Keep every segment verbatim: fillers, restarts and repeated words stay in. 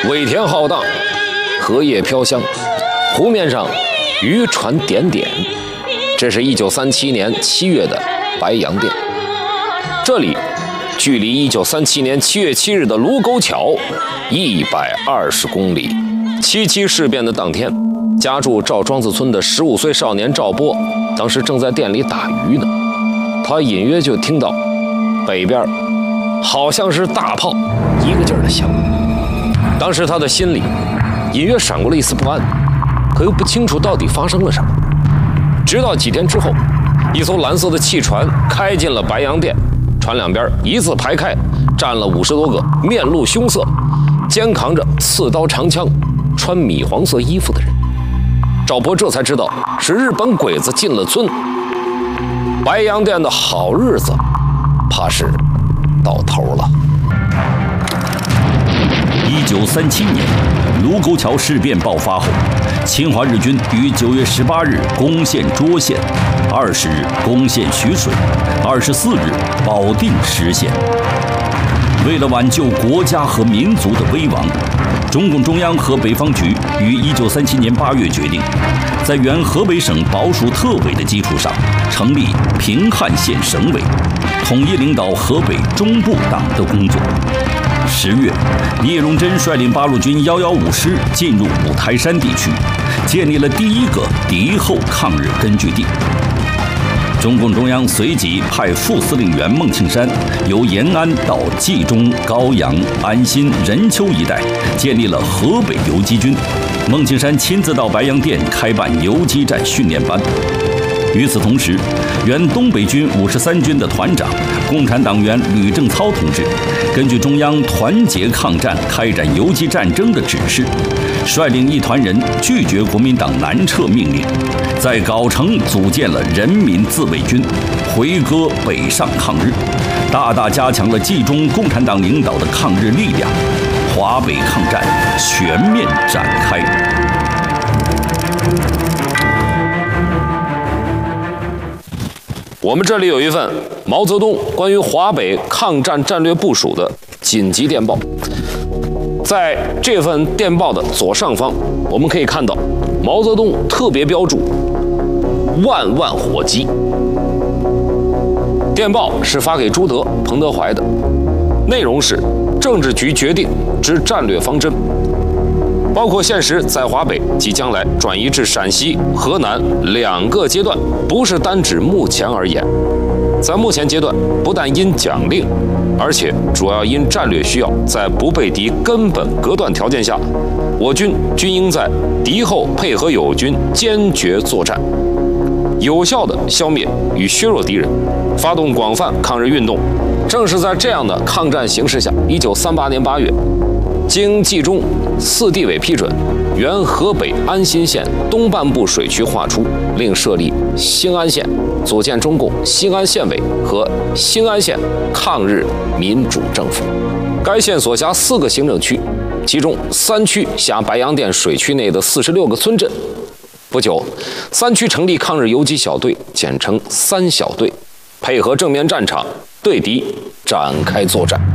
尾田浩荡，荷叶飘香，湖面上渔船点点。这是一九三七年七月的白洋淀，这里距离一九三七年七月七日的卢沟桥一百二十公里。七七事变的当天，家住赵庄子村的十五岁少年赵波，当时正在店里打鱼呢。他隐约就听到北边好像是大炮一个劲儿的响。当时他的心里隐约闪过了一丝不安，可又不清楚到底发生了什么。直到几天之后，一艘蓝色的汽船开进了白洋淀，船两边一字排开，站了五十多个面露凶色、肩扛着刺刀长枪、穿米黄色衣服的人。赵波这才知道是日本鬼子进了村，白洋淀的好日子怕是到头了。 一九三七年，卢沟桥事变爆发后，侵华日军于九月十八日攻陷涿县，二十日攻陷徐水，二十四日保定实县。为了挽救国家和民族的危亡，中共中央和北方局于一九三七年八月决定，在原河北省保属特委的基础上，成立平汉县省委，统一领导河北中部党的工作。十月，聂荣臻率领八路军幺幺五师进入五台山地区，建立了第一个敌后抗日根据地。中共中央随即派副司令员孟庆山由延安到冀中、高阳、安新、任丘一带，建立了河北游击军。孟庆山亲自到白洋淀开办游击战训练班。与此同时，原东北军五十三军的团长、共产党员吕正操同志，根据中央团结抗战、开展游击战争的指示，率领一团人拒绝国民党南撤命令，在藁城组建了人民自卫军，回戈北上抗日，大大加强了冀中共产党领导的抗日力量，华北抗战全面展开。 我们这里有一份毛泽东关于华北抗战战略部署的紧急电报，在这份电报的左上方，我们可以看到毛泽东特别标注万万火急。电报是发给朱德、彭德怀的，内容是政治局决定之战略方针，包括现时在华北及将来转移至陕西、河南两个阶段，不是单指目前而言。在目前阶段，不但因奖令，而且主要因战略需要，在不被敌根本隔断条件下，我军均应在敌后配合友军坚决作战，有效地消灭与削弱敌人，发动广泛抗日运动。正是在这样的抗战形势下，一九三八年八月，经冀中四地委批准，原河北安新县东半部水区划出，另设立兴安县，组建中共兴安县委和兴安县抗日民主政府。该县所辖四个行政区，其中三区辖白洋淀水区内的四十六个村镇。不久，三区成立抗日游击小队，简称三小队，配合正面战场对敌展开作战。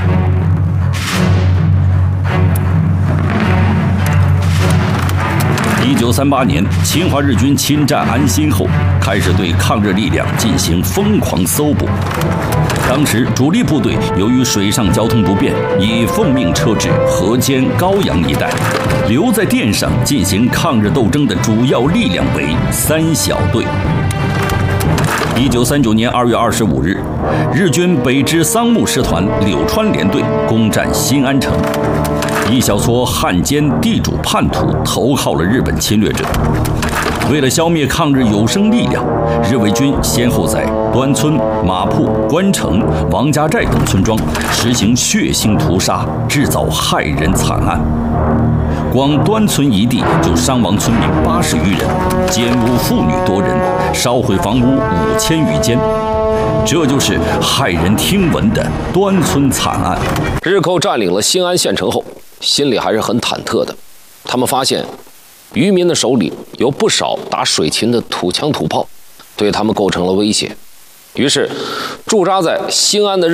一九三八年，侵华日军侵占安新后，开始对抗日力量进行疯狂搜捕。当时主力部队由于水上交通不便，已奉命撤至河间、高阳一带，留在店上进行抗日斗争的主要力量为三小队。一九三九年二月二十五日，日军北支桑木师团柳川联队攻占新安城。一小撮汉奸地主叛徒投靠了日本侵略者。为了消灭抗日有生力量，日伪军先后在端村、马铺、关城、王家寨等村庄实行血腥屠杀，制造害人惨案。光端村一地就伤亡村民八十余人，奸污妇女多人，烧毁房屋五千余间。这就是骇人听闻的端村惨案。 日寇占领了兴安县城后，心里还是很忐忑的。他们发现渔民的手里有不少打水禽的土枪土炮，对他们构成了威胁。于是驻扎在兴安的日